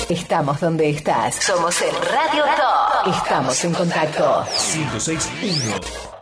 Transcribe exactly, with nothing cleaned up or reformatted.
Estamos donde estás. Somos el Radio Top. Estamos en contacto. ciento seis punto uno